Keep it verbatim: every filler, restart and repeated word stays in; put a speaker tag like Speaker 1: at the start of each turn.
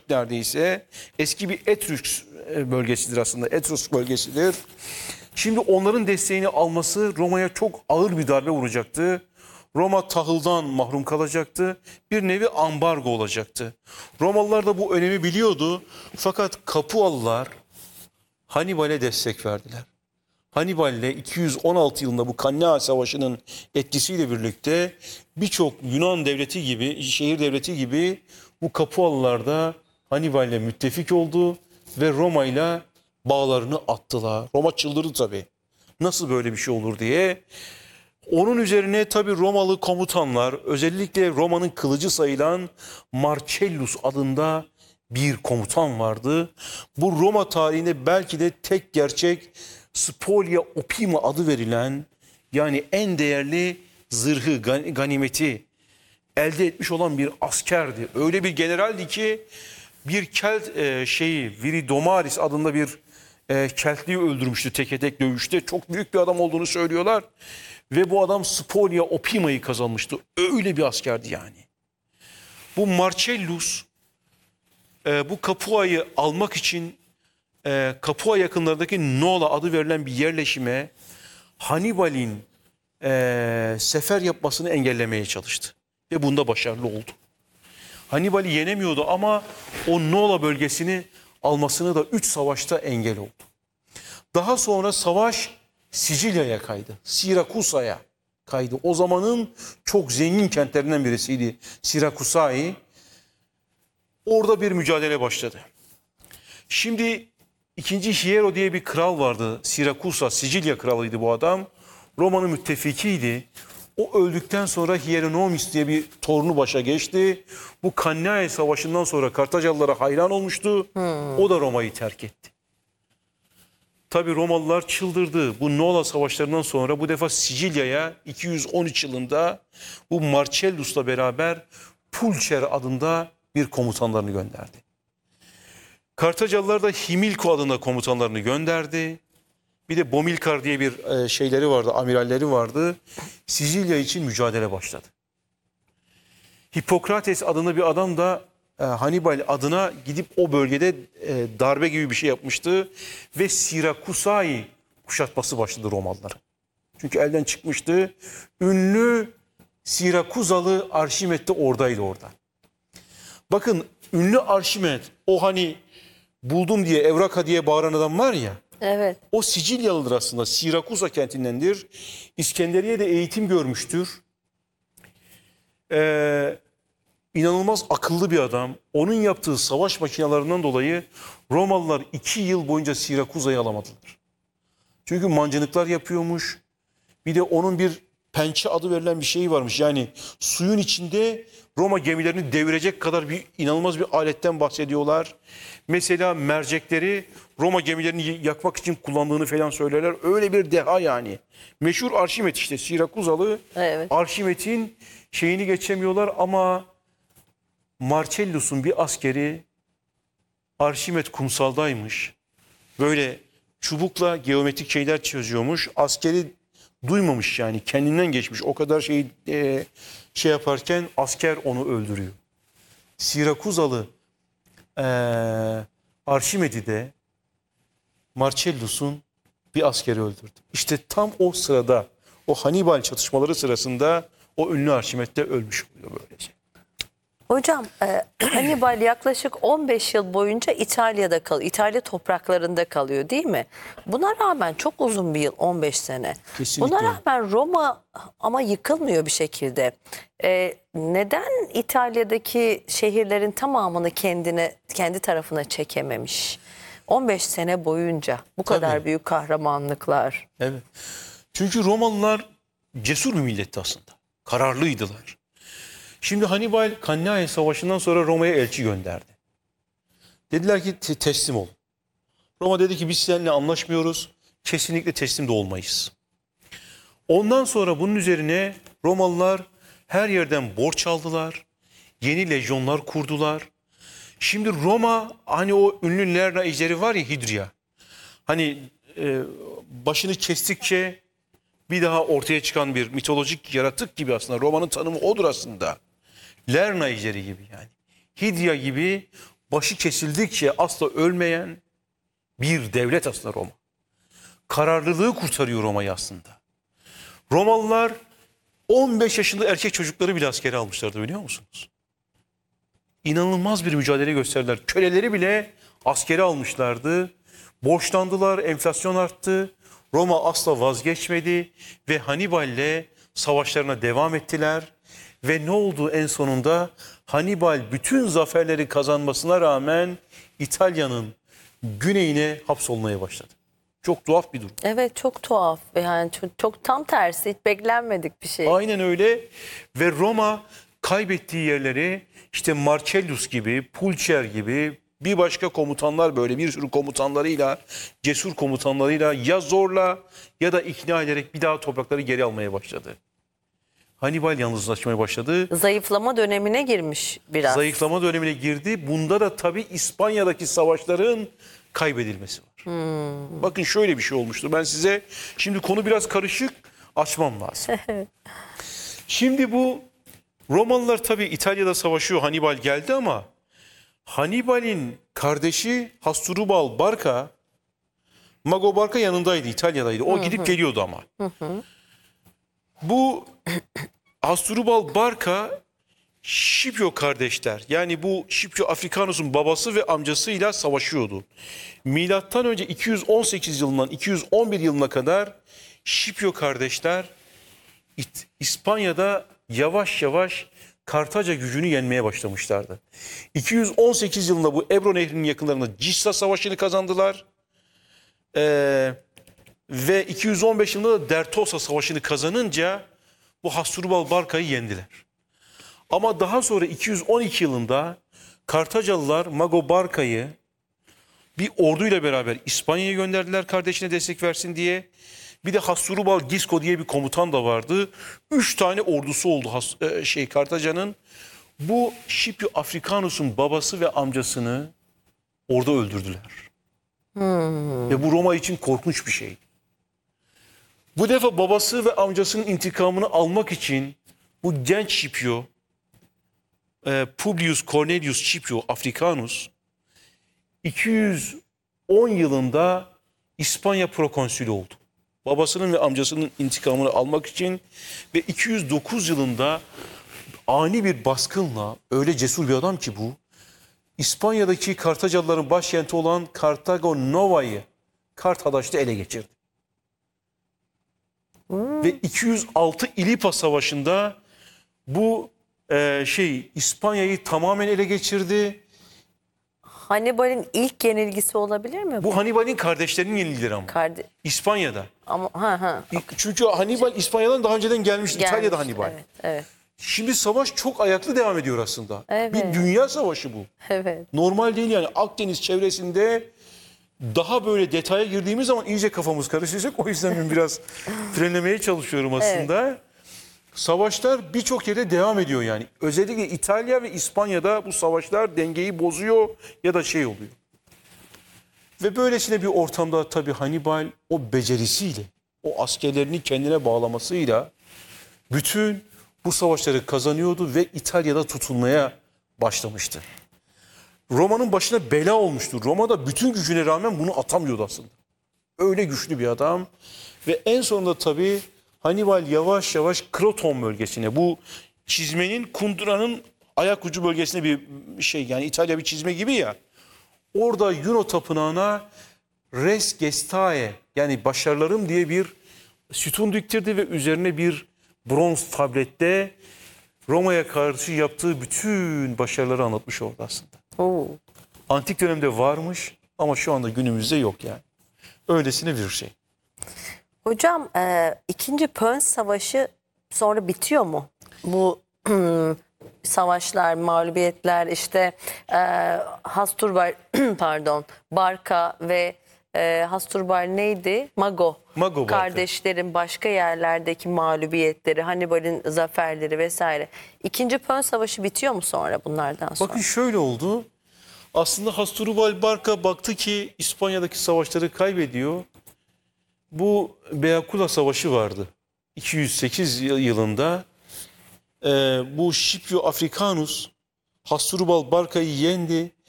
Speaker 1: antik neredeyse. Eski bir Etrüsk bölgesidir aslında. Etrüsk bölgesidir. Şimdi onların desteğini alması Roma'ya çok ağır bir darbe vuracaktı. Roma tahıldan mahrum kalacaktı. Bir nevi ambargo olacaktı. Romalılar da bu önemi biliyordu. Fakat Kapualılar Hannibal'e destek verdiler. Hannibal'le iki yüz on altı yılında bu Cannae Savaşı'nın etkisiyle birlikte birçok Yunan devleti gibi, şehir devleti gibi bu Kapualılar da Hannibal'le müttefik oldu ve Roma'yla bağlarını attılar. Roma çıldırdı tabii. Nasıl böyle bir şey olur diye. Onun üzerine tabii Romalı komutanlar, özellikle Roma'nın kılıcı sayılan Marcellus adında bir komutan vardı. Bu Roma tarihinde belki de tek gerçek Spolia Opima adı verilen, yani en değerli zırhı, ganimeti elde etmiş olan bir askerdi. Öyle bir generaldi ki bir Kelt e, şeyi Viridomaris adında bir e, Keltliyi öldürmüştü teke tek dövüşte. Çok büyük bir adam olduğunu söylüyorlar. Ve bu adam Spolia Opima'yı kazanmıştı. Öyle bir askerdi yani. Bu Marcellus e, bu Capua'yı almak için e, Capua yakınlarındaki Nola adı verilen bir yerleşime Hannibal'in e, sefer yapmasını engellemeye çalıştı. Ve bunda başarılı oldu. Hannibal'i yenemiyordu ama o Nola bölgesini almasını da üç savaşta engel oldu. Daha sonra savaş Sicilya'ya kaydı. Sirakusa'ya kaydı. O zamanın çok zengin kentlerinden birisiydi Sirakusai. Orada bir mücadele başladı. Şimdi ikinci Hiero diye bir kral vardı. Sirakusa, Sicilya kralıydı bu adam. Roma'nın müttefikiydi. O öldükten sonra Hieronymus diye bir torunu başa geçti. Bu Cannae Savaşı'ndan sonra Kartacalılara hayran olmuştu. Hmm. O da Roma'yı terk etti. Tabii Romalılar çıldırdı. Bu Nola savaşlarından sonra bu defa Sicilya'ya iki yüz on üç yılında bu Marcellus'la beraber Pulcher adında bir komutanlarını gönderdi. Kartacalılar da Himilko adında komutanlarını gönderdi. Bir de Bomilkar diye bir şeyleri vardı, amiralleri vardı. Sicilya için mücadele başladı. Hippokrates adında bir adam da Hannibal adına gidip o bölgede darbe gibi bir şey yapmıştı. Ve Sirakusai kuşatması başladı Romalıların. Çünkü elden çıkmıştı. Ünlü Sirakuzalı Arşimet de oradaydı orada. Bakın ünlü Arşimet, o hani buldum diye Evraka diye bağıran adam var ya.
Speaker 2: Evet.
Speaker 1: O Sicilyalıdır aslında. Sirakusa kentindendir. İskenderiye'de eğitim görmüştür. Ee, inanılmaz akıllı bir adam. Onun yaptığı savaş makinelerinden dolayı Romalılar iki yıl boyunca Sirakuza'yı alamadılar. Çünkü mancınıklar yapıyormuş. Bir de onun bir pençe adı verilen bir şey varmış. Yani suyun içinde Roma gemilerini devirecek kadar bir inanılmaz bir aletten bahsediyorlar. Mesela mercekleri Roma gemilerini yakmak için kullandığını falan söylerler. Öyle bir deha yani. Meşhur Arşimet işte, Sirakuzalı.
Speaker 2: Evet.
Speaker 1: Arşimet'in şeyini geçemiyorlar ama Marcellus'un bir askeri, Arşimet kumsaldaymış. Böyle çubukla geometrik şeyler çözüyormuş. Askeri duymamış yani, kendinden geçmiş. O kadar şey e, şey yaparken asker onu öldürüyor. Sirakuzalı e, Arşimed'i de Marcellus'un bir askeri öldürdü. İşte tam o sırada, o Hannibal çatışmaları sırasında o ünlü Arşimet de ölmüş oluyor böylece.
Speaker 2: Hocam e, Hannibal yaklaşık on beş yıl boyunca İtalya'da kalıyor. İtalya topraklarında kalıyor değil mi? Buna rağmen çok uzun bir yıl, on beş sene.
Speaker 1: Kesinlikle.
Speaker 2: Buna rağmen Roma ama yıkılmıyor bir şekilde. E, neden İtalya'daki şehirlerin tamamını kendine, kendi tarafına çekememiş? on beş sene boyunca bu kadar
Speaker 1: Tabii.
Speaker 2: büyük kahramanlıklar.
Speaker 1: Evet. Çünkü Romalılar cesur bir milletti aslında. Kararlıydılar. Şimdi Hannibal Cannae Savaşı'ndan sonra Roma'ya elçi gönderdi. Dediler ki teslim ol. Roma dedi ki biz seninle anlaşmıyoruz. Kesinlikle teslim de olmayız. Ondan sonra bunun üzerine Romalılar her yerden borç aldılar. Yeni lejyonlar kurdular. Şimdi Roma, hani o ünlü Lerna ejderi var ya, Hidria. Hani e, başını kestikçe bir daha ortaya çıkan bir mitolojik yaratık gibi aslında. Roma'nın tanımı odur aslında. Lerna ejderi gibi yani. Hidria gibi başı kesildikçe asla ölmeyen bir devlet aslında Roma. Kararlılığı kurtarıyor Roma'yı aslında. Romalılar on beş yaşında erkek çocukları bile askere almışlardı, biliyor musunuz? İnanılmaz bir mücadele gösterdiler. Köleleri bile askere almışlardı. Borçlandılar, enflasyon arttı. Roma asla vazgeçmedi ve Hannibal'le savaşlarına devam ettiler. Ve ne oldu en sonunda? Hannibal bütün zaferleri kazanmasına rağmen İtalya'nın güneyine hapsolmaya başladı. Çok tuhaf bir durum.
Speaker 2: Evet, çok tuhaf. Yani çok, çok tam tersi, hiç beklenmedik bir şey.
Speaker 1: Aynen öyle ve Roma kaybettiği yerleri işte Marcellus gibi, Pulcher gibi bir başka komutanlar, böyle bir sürü komutanlarıyla, cesur komutanlarıyla ya zorla ya da ikna ederek bir daha toprakları geri almaya başladı. Hannibal yalnızlaşmaya başladı.
Speaker 2: Zayıflama dönemine girmiş biraz.
Speaker 1: Zayıflama dönemine girdi. Bunda da tabii İspanya'daki savaşların kaybedilmesi var. Hmm. Bakın şöyle bir şey olmuştu. Ben size şimdi konu biraz karışık, açmam lazım. Şimdi bu Romalılar tabii İtalya'da savaşıyor. Hannibal geldi ama Hannibal'in kardeşi Hasdrubal Barca, Mago Barca yanındaydı, İtalya'daydı. O gidip geliyordu ama. Bu Hasdrubal Barca Scipio kardeşler, yani bu Scipio Africanus'un babası ve amcasıyla savaşıyordu. Milattan önce iki yüz on sekiz yılından iki yüz on bir yılına kadar Scipio kardeşler İt- İspanya'da yavaş yavaş Kartaca gücünü yenmeye başlamışlardı. iki yüz on sekiz yılında bu Ebro Nehri'nin yakınlarında Cissa Savaşı'nı kazandılar. Ee, ve iki yüz on beş yılında da Dertosa Savaşı'nı kazanınca bu Hasdrubal Barca'yı yendiler. Ama daha sonra iki yüz on iki yılında Kartacalılar Mago Barca'yı bir orduyla beraber İspanya'ya gönderdiler kardeşine destek versin diye. Bir de Hasdrubal Gisco diye bir komutan da vardı. Üç tane ordusu oldu şey Kartaca'nın. Bu Scipio Africanus'un babası ve amcasını orada öldürdüler. Hmm. Ve bu Roma için korkunç bir şey. Bu defa babası ve amcasının intikamını almak için bu genç Scipio, e, Publius Cornelius Scipio Africanus iki yüz on yılında İspanya prokonsülü oldu. Babasının ve amcasının intikamını almak için ve iki yüz dokuz yılında ani bir baskınla, öyle cesur bir adam ki bu, İspanya'daki Kartacalıların başkenti olan Kartago Nova'yı Karthadaş'ta ele geçirdi. Hmm. Ve iki yüz altı İlipa Savaşı'nda bu e, şey İspanya'yı tamamen ele geçirdi.
Speaker 2: Hannibal'in ilk yenilgisi olabilir mi?
Speaker 1: Bu Hannibal'in kardeşlerinin yenilgileri ama.
Speaker 2: Karde
Speaker 1: İspanya'da.
Speaker 2: ama ha ha.
Speaker 1: Çünkü Hannibal İspanya'dan daha önceden gelmişti.
Speaker 2: Gelmiş,
Speaker 1: İtalya'da Hannibal.
Speaker 2: Evet, evet.
Speaker 1: Şimdi savaş çok ayaklı devam ediyor aslında.
Speaker 2: Evet.
Speaker 1: Bir dünya savaşı bu.
Speaker 2: Evet.
Speaker 1: Normal değil yani. Akdeniz çevresinde daha böyle detaya girdiğimiz zaman iyice kafamız karışacak. O yüzden ben biraz frenlemeye çalışıyorum aslında. Evet. Savaşlar birçok yerde devam ediyor yani. Özellikle İtalya ve İspanya'da bu savaşlar dengeyi bozuyor ya da şey oluyor. Ve böylesine bir ortamda tabii Hannibal o becerisiyle, o askerlerini kendine bağlamasıyla bütün bu savaşları kazanıyordu ve İtalya'da tutulmaya başlamıştı. Roma'nın başına bela olmuştu. Roma'da bütün gücüne rağmen bunu atamıyordu aslında. Öyle güçlü bir adam. Ve en sonunda tabii Hannibal yavaş yavaş Kroton bölgesine, bu çizmenin, kunduranın ayak ucu bölgesine bir şey, yani İtalya bir çizme gibi ya. Orada Yuno tapınağına Res Gestae, yani başarılarım diye bir sütun diktirdi ve üzerine bir bronz tablette Roma'ya karşı yaptığı bütün başarıları anlatmış orada aslında.
Speaker 2: Oo.
Speaker 1: Antik dönemde varmış ama şu anda günümüzde yok yani. Öylesine bir şey.
Speaker 2: Hocam e, ikinci Pön Savaşı sonra bitiyor mu? Bu savaşlar, mağlubiyetler, işte e, Hasdrubal pardon, Barca ve e, Hasdrubal neydi? Mago.
Speaker 1: Mago Barca.
Speaker 2: Kardeşlerin başka yerlerdeki mağlubiyetleri, Hannibal'in zaferleri vesaire. İkinci Pön Savaşı bitiyor mu sonra bunlardan sonra?
Speaker 1: Bakın şöyle oldu. Aslında Hasdrubal Barca baktı ki İspanya'daki savaşları kaybediyor. Bu Beakula Savaşı vardı. iki yüz sekiz yılında e, bu Scipio Africanus Hasdrubal Barca'yı yendi